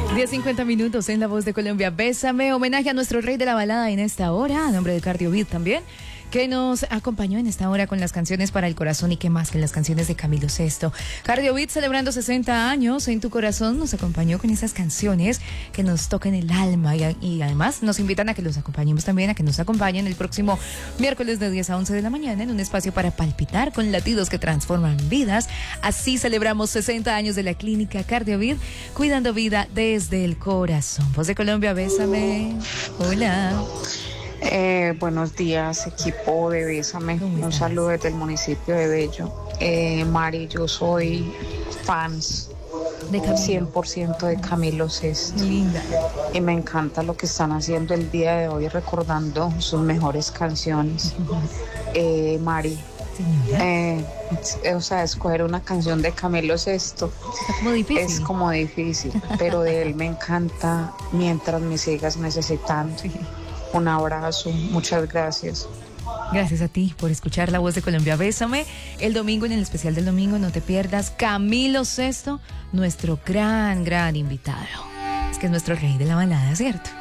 10:50 en La Voz de Colombia. Bésame, homenaje a nuestro rey de la balada en esta hora, a nombre de Cardio Beat también, que nos acompañó en esta hora con las canciones para el corazón y qué más que las canciones de Camilo Sesto. Cardio Beat celebrando 60 años en tu corazón nos acompañó con esas canciones que nos tocan el alma y además nos invitan a que los acompañemos también, a que nos acompañen el próximo miércoles de 10 a 11 de la mañana en un espacio para palpitar con latidos que transforman vidas. Así celebramos 60 años de la clínica Cardio Beat, cuidando vida desde el corazón. Voz de Colombia, bésame. Hola. Buenos días, equipo de Bésame. Un saludo desde el municipio de Bello. Mari, yo soy fans De Camilo. 100% de Camilo Sesto. Linda. Y me encanta lo que están haciendo el día de hoy, recordando sus mejores canciones. Mari, escoger una canción de Camilo Sesto Está como difícil. es como difícil, pero de él me encanta Mientras me sigas necesitando. Sí. Un abrazo, muchas gracias. Gracias a ti por escuchar La Voz de Colombia. Bésame. El domingo, en el especial del domingo, no te pierdas Camilo Sesto, nuestro gran invitado. Es que es nuestro rey de la balada, ¿cierto?